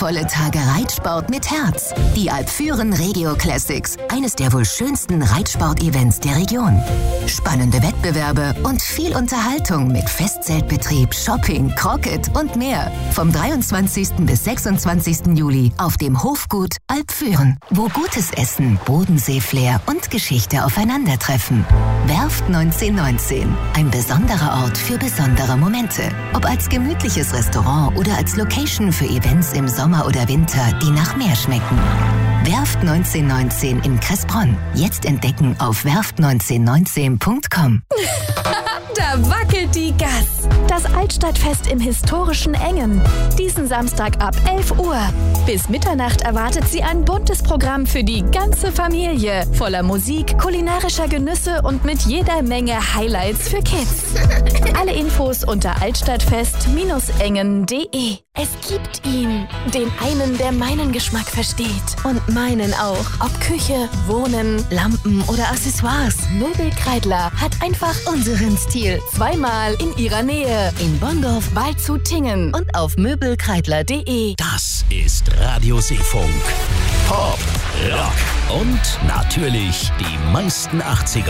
Wundervolle Tage Reitsport mit Herz. Die Alpfüren Regio Classics. Eines der wohl schönsten Reitsport-Events der Region. Spannende Wettbewerbe und viel Unterhaltung mit Festzeltbetrieb, Shopping, Croquet und mehr. Vom 23. bis 26. Juli auf dem Hofgut Alpfüren. Wo gutes Essen, Bodensee-Flair und Geschichte aufeinandertreffen. Werft 1919. Ein besonderer Ort für besondere Momente. Ob als gemütliches Restaurant oder als Location für Events im Sommer oder Winter, die nach Meer schmecken. Werft 1919 in Kressbronn. Jetzt entdecken auf werft1919.com. Da wackelt die Gass. Das Altstadtfest im historischen Engen. Diesen Samstag ab 11 Uhr. Bis Mitternacht erwartet Sie ein buntes Programm für die ganze Familie. Voller Musik, kulinarischer Genüsse und mit jeder Menge Highlights für Kids. Alle Infos unter altstadtfest-engen.de. Es gibt ihn. Den einen, der meinen Geschmack versteht. Und meinen auch. Ob Küche, Wohnen, Lampen oder Accessoires. Möbelkreidler hat einfach unseren Stil. Zweimal in ihrer Nähe. In Bonndorf, Waldshut-Tiengen und auf möbelkreidler.de. Das ist Radio Seefunk. Pop, Rock und natürlich die meisten 80er.